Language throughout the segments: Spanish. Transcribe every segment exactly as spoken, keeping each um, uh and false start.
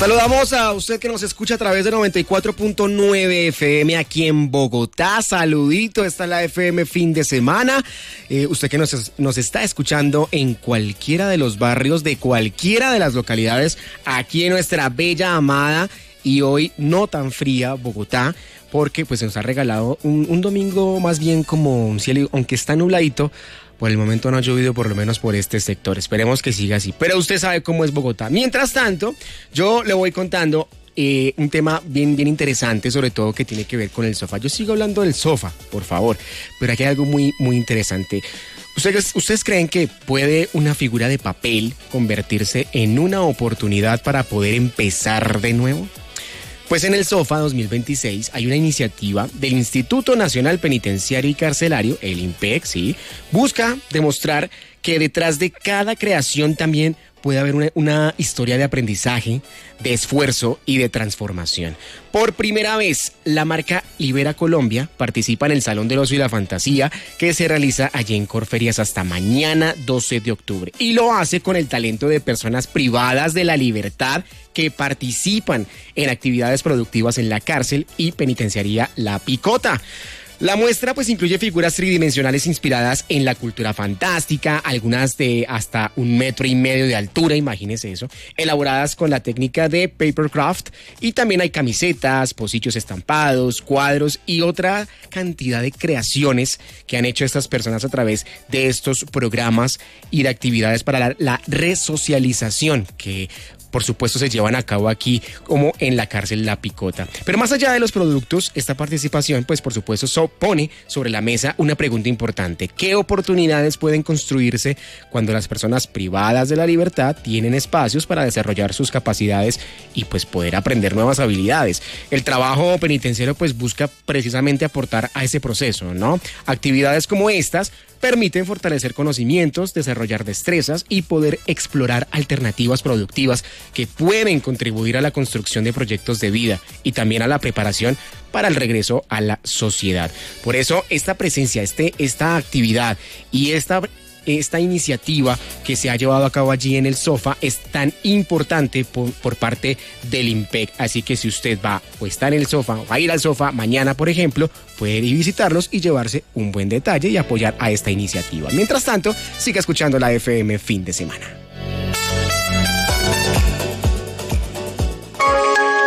Saludamos a usted que nos escucha a través de noventa y cuatro punto nueve F M aquí en Bogotá. Saludito, esta es la F M fin de semana. Eh, usted que nos, nos está escuchando en cualquiera de los barrios de cualquiera de las localidades aquí en nuestra bella, amada y hoy no tan fría Bogotá, porque pues se nos ha regalado un, un domingo más bien como un cielo, aunque está nubladito. Por el momento no ha llovido, por lo menos por este sector. Esperemos que siga así. Pero usted sabe cómo es Bogotá. Mientras tanto, yo le voy contando eh, un tema bien, bien interesante, sobre todo que tiene que ver con el sofá. Yo sigo hablando del sofá, por favor. Pero aquí hay algo muy, muy interesante. ¿Ustedes, ¿Ustedes creen que puede una figura de papel convertirse en una oportunidad para poder empezar de nuevo? Pues en el SOFA dos mil veintiséis hay una iniciativa del Instituto Nacional Penitenciario y Carcelario, el INPEC, sí, busca demostrar que detrás de cada creación también puede haber una, una historia de aprendizaje, de esfuerzo y de transformación. Por primera vez, la marca Libera Colombia participa en el Salón del Ocio y la Fantasía, que se realiza allí en Corferias hasta mañana doce de octubre. Y lo hace con el talento de personas privadas de la libertad que participan en actividades productivas en la cárcel y penitenciaría La Picota. La muestra pues incluye figuras tridimensionales inspiradas en la cultura fantástica, algunas de hasta un metro y medio de altura, imagínense eso, elaboradas con la técnica de papercraft, y también hay camisetas, pocillos estampados, cuadros y otra cantidad de creaciones que han hecho estas personas a través de estos programas y de actividades para la, la resocialización que por supuesto se llevan a cabo aquí como en la cárcel La Picota. Pero más allá de los productos, esta participación pues por supuesto so pone sobre la mesa una pregunta importante: ¿qué oportunidades pueden construirse cuando las personas privadas de la libertad tienen espacios para desarrollar sus capacidades y pues poder aprender nuevas habilidades? El trabajo penitenciario pues busca precisamente aportar a ese proceso, ¿no? Actividades como estas permiten fortalecer conocimientos, desarrollar destrezas y poder explorar alternativas productivas que pueden contribuir a la construcción de proyectos de vida y también a la preparación para el regreso a la sociedad. Por eso esta presencia, este, esta actividad y esta esta iniciativa que se ha llevado a cabo allí en el SOFA es tan importante por, por parte del INPEC. Así que si usted va o está en el SOFA o va a ir al SOFA mañana, por ejemplo, puede ir y visitarlos y llevarse un buen detalle y apoyar a esta iniciativa. Mientras tanto, siga escuchando la F M fin de semana.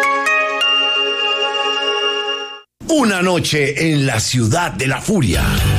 Una noche en la ciudad de la furia.